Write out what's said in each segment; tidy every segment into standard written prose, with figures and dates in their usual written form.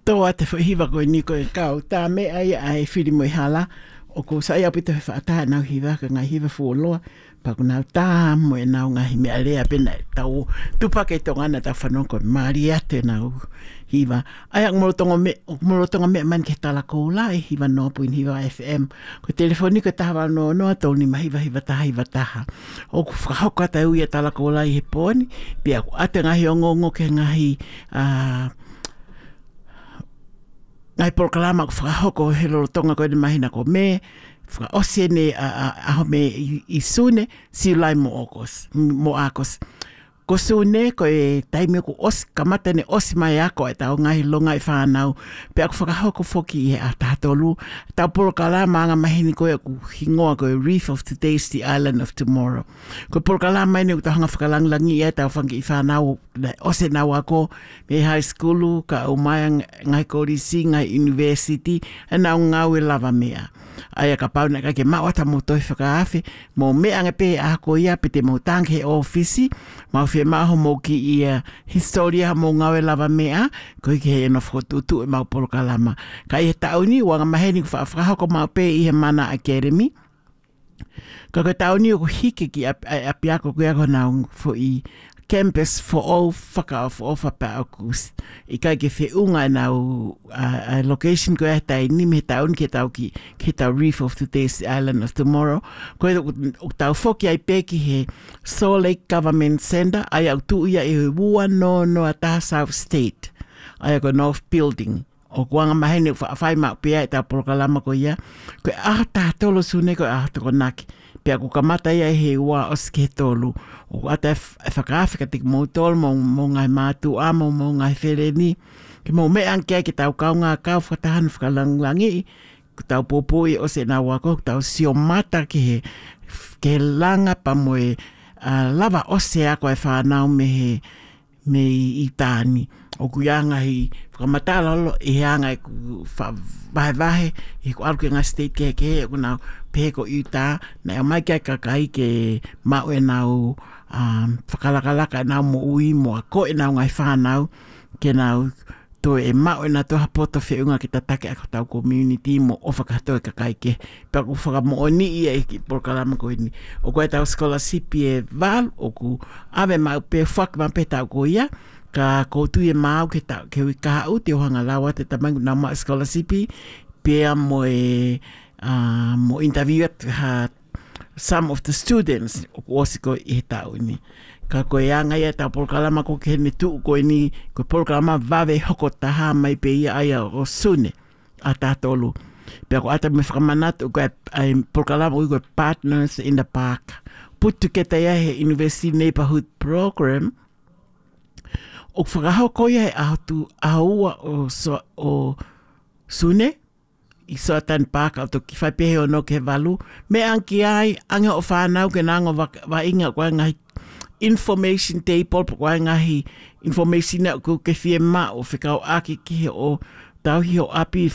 Toa te whahiwa koe ni koe kau. Tā me ai whiri mo hala. O ko sai apita whaata nau hiwa ka ngai hiwa fuoloa. Paku nau tā mo e nau ngahi mea lea pena tau tupake tongana ta whanoko maari ate nau hiwa. Ai ak morotonga me man ke tala kou lai hiwa nopuin hiwa FM. Ko telefoni ko taha no noa tōni mahiwa hiwa taha. O ku whakahoka ta ui e tala kou lai he pōni. Pia ku ate ngahi ongongo ke ngahi ngai porokalama ko whakahoko he rorotonga koe ni mahina ko me, whakaose ne aho me I sune, si lai mo akos. Ko sune ko e taimi ko os, kamata ne osi mai ako e tau ngahi longa I whanau, pe ako whakahoko foki e a tātolu, tau porokalama anga mahini koe aku hingoa koe Reef of Today's the Island of Tomorrow. Ko porokalama ene uta hanga whakalanglangi e tau whangi I whanau, ose nau ako, me high schoolu, ka umaya ngai korisi, ngai university, e nau ngau e lava mea. Aia ka pauna ka ke mawata mo toi whakaafe, mo mea nge pe ako ia pe te mo tanghe ofisi, mau whi maho mo ki ia historia mo ngau e lava mea, koi ke he no whotutu e mau porokalama. Ka ia tauni, wanga maheni ku whakahoko mau pe I he mana academy. Ka tauni o ku hike ki api ako kui ako nau fo I campus for all whakaofa pa aku I kai ke whiunga nau location ko e tai ni me taun ke tau Reef of Today's Island of Tomorrow ko o tau whoki ai peki he Salt Lake Government Center ai au tu ia e wua no a taha South State ai ko North Building o kuanga mahene whai mau pia e tau porokalama ko ia ko ahata tolo sune ko ahata ko naki pia ku kamata ia he ua os ke tolu o ata whakaafika tik mo tolu mo ngai mātu a mo ngai whereni ke mo me anke ki tau kaunga kau whatahan whakalanglangi ku tau popoi o se na wako ku tau sio mata ke langa pa mo e lava ose ako e whanau me I tāni o ku ianga I whakamatala I hanga I ku vahe I ku aluke ngā state ke o ku nau peko Utah na mai kia kakai ke mau e nau whakalakalaka nau mo ui mo a ko e nau ngai whanau ke nau to e mau e nā toha poto whiunga ki tatake ako tau community mo o whakato e kakai ke pa ku whakamooni ia e ki porokalama ko ini o koe tau scholarship e val o ku ave mau pe whak ma pe tau ko ia ka koutu e mau ke tau ke ui kahau te ohanga lawa te tamangu nā ma scholarship pia mo e mo interview some of the students o osi ko I tau ni ka koe anga ia tau porokalama ko ke ne tu ko ni ko porokalama vave hoko taha mai pe ia aia o sune a tātolu pe ko ata me whakamanatu ko ai porokalama ui ko Partners in the Park put together ia he University Neighborhood Program o whakahoko ia he ahua o sune I Soatan Park au toki whaipehe o no ke walu. Me anki ai, anga o whanau ke nango wa inga kwa ngahi information table, kwa ngahi information na ku ke whie ma o whikau aki ki he o tauhi o api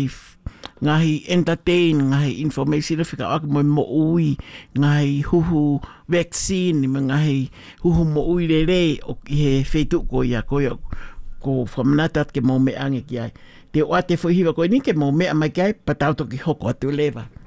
ngahi entertain, ngahi information na whikau aki mo ui, ngahi huhu vaccine, ngahi huhu mo ui rere o he whetu ko ia ko whamanata ke mo me ange ki ai. Te o ate whahiwa koe ni ke mo mea mai kai, patau toki hoko atu lewa.